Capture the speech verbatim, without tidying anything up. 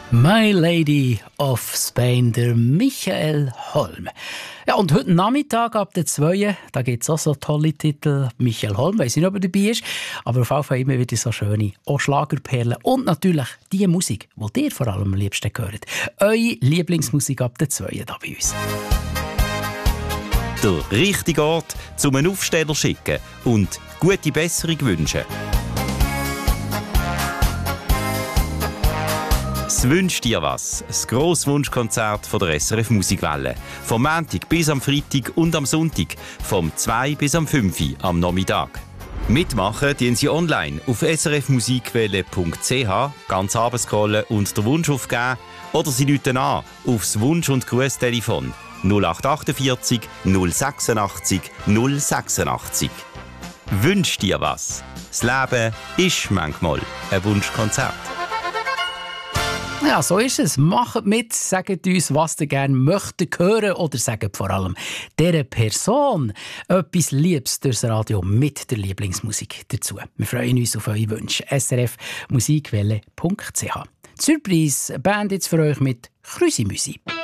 My Lady of Spain, der Michael Holm. Ja, und heute Nachmittag ab der zwei, da gibt es auch so tolle Titel. Michael Holm, weiss nicht, ob er dabei ist, aber auf jeden Fall immer wieder so schöne auch Schlagerperlen. Und natürlich die Musik, die ihr vor allem am liebsten hört. Eure Lieblingsmusik ab der zwei hier bei uns. Der richtige Ort, um einen Aufsteller zu schicken und gute Besserung wünschen. «Es wünscht dir was», das Grosswunschkonzert von der S R F Musikwelle. Vom Montag bis am Freitag und am Sonntag, vom zwei bis am fünf am Nachmittag. Mitmachen tun Sie online auf s r f musikwelle punkt c h, ganz runterscrollen und den Wunsch aufgeben, oder Sie rufen an aufs Wunsch- und Grußtelefon null acht achtundvierzig null sechsundachtzig null sechsundachtzig. Wünsch dir was. Das Leben ist manchmal ein Wunschkonzert. Ja, so ist es. Macht mit, sagt uns, was ihr gerne möchtet hören oder sagt vor allem dieser Person etwas Liebes durchs Radio mit der Lieblingsmusik dazu. Wir freuen uns auf eure Wünsche. s r f musikwelle punkt c h. Surprise Band jetzt für euch mit Krüsimüsi.